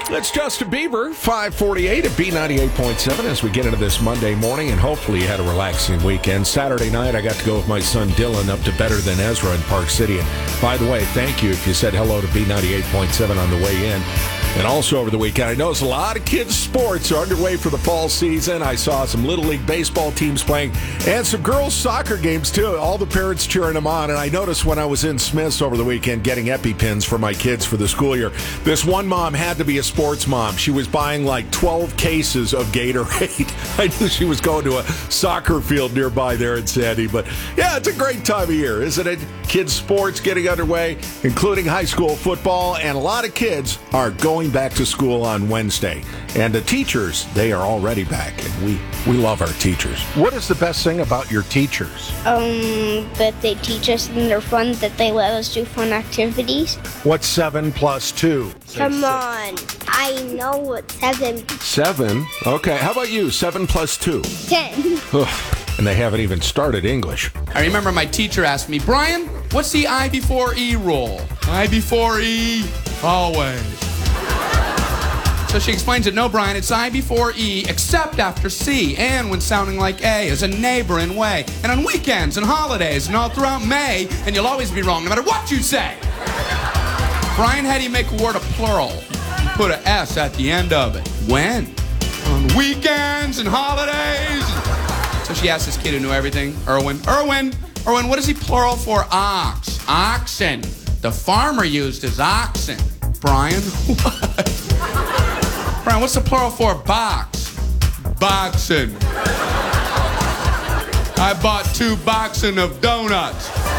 That's Justin Bieber, 548 at B98.7 as we get into this Monday morning, and hopefully you had a relaxing weekend. Saturday night, I got to go with my son Dylan up to Better Than Ezra in Park City. And by the way, thank you if you said hello to B98.7 on the way in. And also over the weekend, I noticed a lot of kids' sports are underway for the fall season. I saw some Little League baseball teams playing and some girls' soccer games, too. All the parents cheering them on. And I noticed when I was in Smith's over the weekend getting EpiPens for my kids for the school year, this one mom had to be a sports mom. She was buying like 12 cases of Gatorade. I knew she was going to a soccer field nearby there in Sandy. But, yeah, it's a great time of year, isn't it? Kids' sports getting underway, including high school football. And a lot of kids are going back to school on Wednesday. And the teachers, they are already back, and we love our teachers. What is the best thing about your teachers? That they teach us and they're fun, that they let us do fun activities. What's 7 plus 2? Come on. I know what 7. 7? Okay. How about you? 7 plus 2? 10. And they haven't even started English. I remember my teacher asked me, Brian, what's the I before E rule? I before E, always. So she explains it, no, Brian, it's I before E, except after C, and when sounding like A, as a neighboring way, and on weekends and holidays and all throughout May, and you'll always be wrong no matter what you say. Brian, how do you make a word a plural? You put an S at the end of it. When? On weekends and holidays. So she asked this kid who knew everything, Erwin, what is he plural for ox? Oxen. The farmer used his oxen. Brian, what? Brian, what's the plural for box? Boxing. I bought 2 boxing of donuts.